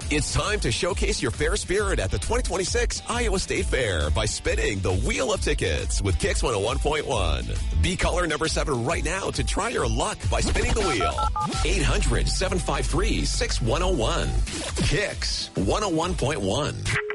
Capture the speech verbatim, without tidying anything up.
It's time to showcase your fair spirit at the twenty twenty-six Iowa State Fair by spinning the Wheel of Tickets with Kix one oh one point one. Be caller number seven right now to try your luck by spinning the wheel. eight hundred, seven five three, six one oh one. Kix one oh one point one.